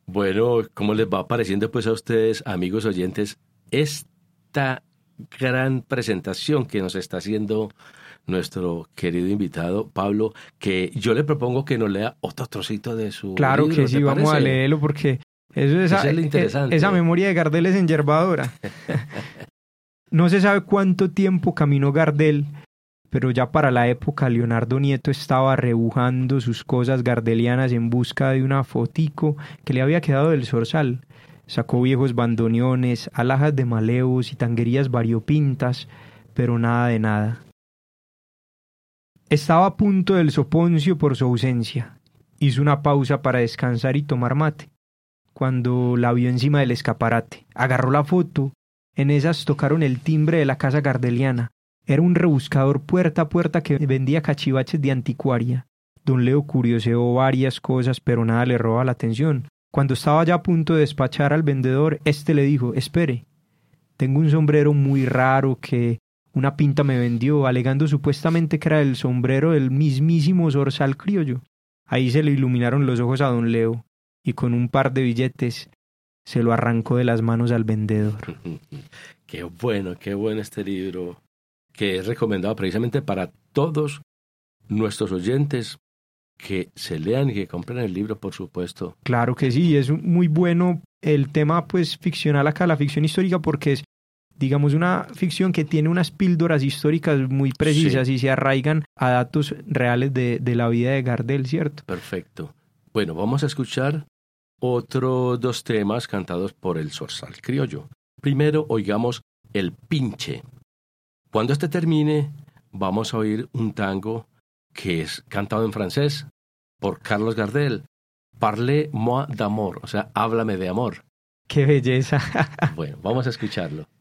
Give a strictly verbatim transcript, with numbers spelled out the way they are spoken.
Bueno, ¿cómo les va pareciendo pues a ustedes, amigos oyentes, esta gran presentación que nos está haciendo nuestro querido invitado Pablo, que yo le propongo que nos lea otro trocito de su Claro libro, que ¿te sí, vamos a parece? leerlo porque eso es, Eso es lo eh, interesante. esa memoria de Gardel es enyerbadora. No se sabe cuánto tiempo caminó Gardel, pero ya para la época Leonardo Nieto estaba rebujando sus cosas gardelianas en busca de una fotico que le había quedado del zorzal. Sacó viejos bandoneones, alhajas de malevos y tanguerías variopintas, pero nada de nada. Estaba a punto del soponcio por su ausencia. Hizo una pausa para descansar y tomar mate, cuando la vio encima del escaparate. Agarró la foto. En esas tocaron el timbre de la casa gardeliana. Era un rebuscador puerta a puerta que vendía cachivaches de anticuaria. Don Leo curioseó varias cosas, pero nada le robaba la atención. Cuando estaba ya a punto de despachar al vendedor, éste le dijo: «Espere, tengo un sombrero muy raro que una pinta me vendió, alegando supuestamente que era el sombrero del mismísimo zorzal criollo». Ahí se le iluminaron los ojos a don Leo, y con un par de billetes se lo arrancó de las manos al vendedor. Qué bueno, qué bueno este libro, que es recomendado precisamente para todos nuestros oyentes, que se lean y que compren el libro, por supuesto. Claro que sí, es muy bueno el tema pues ficcional acá, la ficción histórica, porque es, digamos, una ficción que tiene unas píldoras históricas muy precisas, sí, y se arraigan a datos reales de, de la vida de Gardel, ¿cierto? Perfecto. Bueno, vamos a escuchar otros dos temas cantados por el zorzal criollo. Primero, oigamos El Pinche. Cuando este termine, vamos a oír un tango que es cantado en francés por Carlos Gardel. Parlez-moi d'amour, o sea, háblame de amor. ¡Qué belleza! Bueno, vamos a escucharlo.